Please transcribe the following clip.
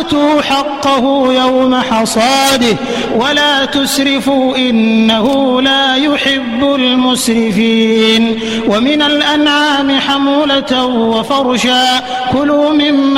وآتوا حقه يوم حصاده ولا تسرفوا إنه لا يحب المسرفين. ومن الأنعام حمولة وفرشا كلوا مما